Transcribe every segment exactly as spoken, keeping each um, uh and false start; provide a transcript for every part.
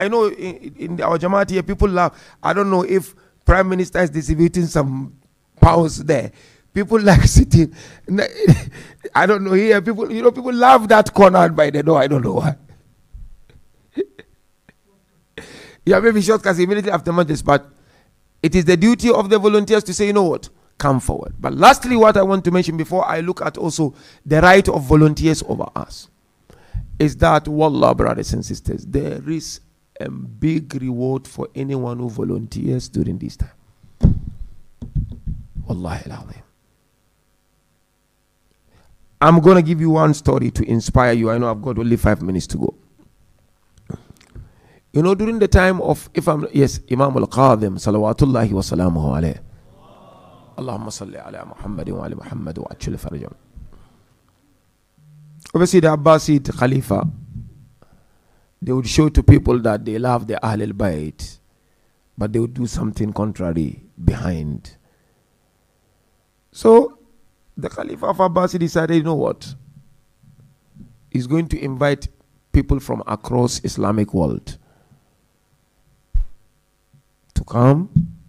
I know in, in our Jamaat here, people laugh. I don't know if Prime Minister is distributing some pounds there. People like sitting. I don't know here. People, you know, people love that corner by the door. I don't know why. Yeah, maybe shortcuts immediately after Majlis, but it is the duty of the volunteers to say, you know what, come forward. But lastly, what I want to mention before I look at also the right of volunteers over us is that, wallah, brothers and sisters, there is a big reward for anyone who volunteers during this time. Wallahi al-azim. I'm going to give you one story to inspire you. I know I've got only five minutes to go. You know, during the time of, if I'm, yes, Imam al-Qadhim, salawatullahi wa salamuhu alayhi. Allahumma salli ala Muhammadin wa ala Muhammad wa achil farajam. Obviously, the Abbasid Khalifa, they would show to people that they love the Ahl al-Bayt, but they would do something contrary behind. So, the Khalifa of Abbasi decided, you know what? He's going to invite people from across Islamic world to come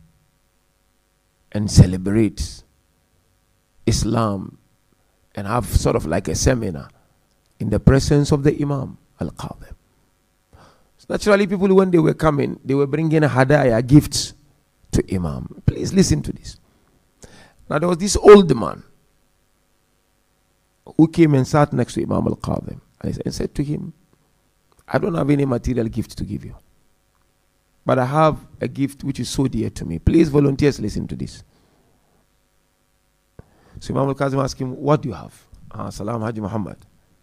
and celebrate Islam and have sort of like a seminar in the presence of the Imam al-Qadhim. So naturally, people, when they were coming, they were bringing hadaya, gifts to Imam. Please listen to this. Now, there was this old man who came and sat next to Imam al-Qadhim and said to him, I don't have any material gift to give you, but I have a gift which is so dear to me. Please, volunteers, listen to this. So Imam al-Qadhim asked him, what do you have? Ah, Salam Haji Muhammad.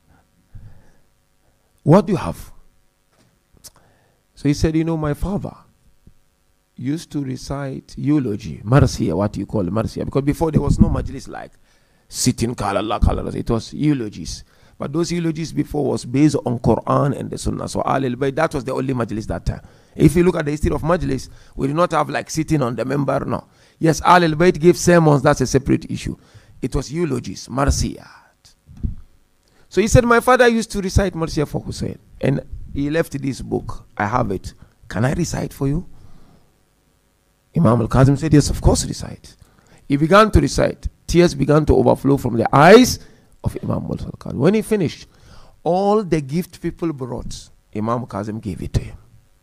What do you have? So he said, you know, my father used to recite eulogy, marsiya, what you call marsiya, because before there was no majlis like sitting, kala Allah, kala Allah. It was eulogies. But those eulogies before was based on Quran and the Sunnah. So Ahl al-Bayt, that was the only majlis that time. If you look at the history of majlis, we did not have like sitting on the member, no. Yes, Ahl al-Bayt gave sermons, that's a separate issue. It was eulogies, marsiyat. So he said, my father used to recite marsiya for Hussein. And he left this book. I have it. Can I recite for you? Imam al-Qadhim said, yes, of course, recite. He began to recite. Tears began to overflow from the eyes of Imam al-Qadhim. When he finished, all the gift people brought, Imam al-Qadhim gave it to him.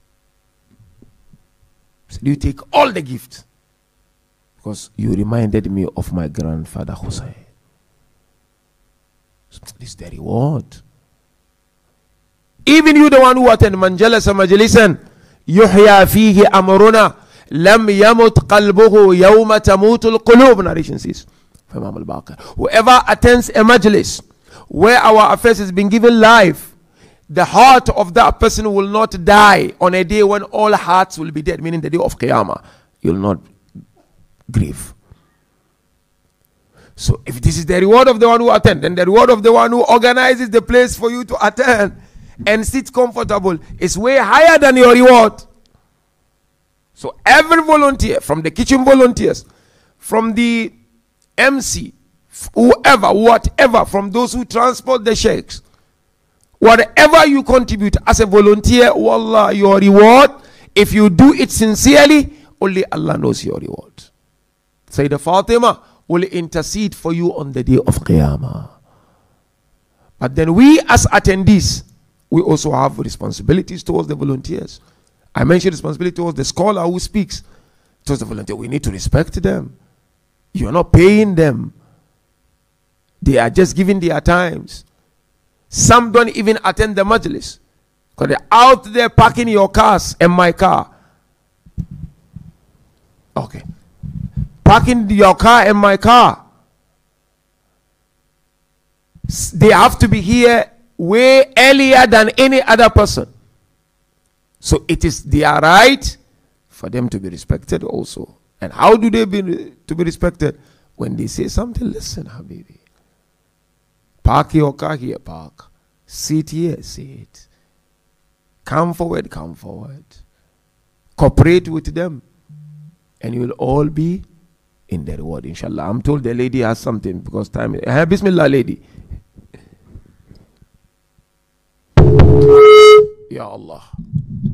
So you take all the gift because you reminded me of my grandfather Hussein. So this is the reward. Even you, the one who attend manjalasa majlisan, yuhya fihi amruna, lam yamut qalbuhu yawma tamutul qulub, narration says. Whoever attends a majlis where our affairs has been given life, the heart of that person will not die on a day when all hearts will be dead, meaning the day of Qiyamah. You will not grieve. So if this is the reward of the one who attends, then the reward of the one who organizes the place for you to attend and sit comfortable is way higher than your reward. So every volunteer, from the kitchen volunteers, from the M C, whoever, whatever, from those who transport the sheikhs, whatever you contribute as a volunteer, wallah, your reward, if you do it sincerely, only Allah knows your reward. Sayyidah Fatima will intercede for you on the day of Qiyamah. But then we as attendees, we also have responsibilities towards the volunteers. I mentioned responsibility towards the scholar who speaks. Towards the volunteer, we need to respect them. You are not paying them. They are just giving their times. Some don't even attend the majlis because they're out there parking your cars and my car. Okay. Parking your car and my car. They have to be here way earlier than any other person. So it is their right for them to be respected also. And how do they be to be respected? When they say something, listen, Habibi. Park your car here, park. Sit here, sit. Come forward, come forward. Cooperate with them. And you will all be in the reward, inshallah. I'm told the lady has something because time is... Hey, Bismillah, lady. Ya Allah.